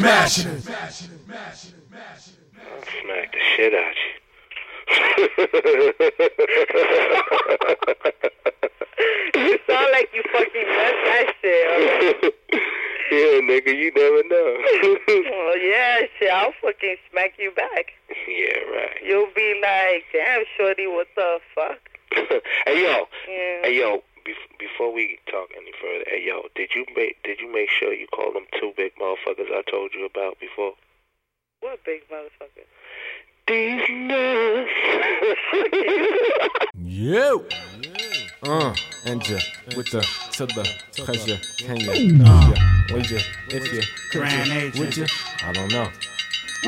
mashing it. I'll smack the shit out you. You sound like you fucking messed that shit. Right? Yeah, nigga, you never know. Well, yeah, shit, I'll fucking smack you back. Yeah, right. You'll be like, damn, shorty, what the fuck? Hey, yo. Yeah. Hey, yo. Before we talk any further, hey, yo, did you make sure you call them two big motherfuckers I told you about before? What big motherfucker? These nuts. Yo. Enter with the to the pressure. Can you? Yeah. Would you? If you? Could you? Would you? I don't know.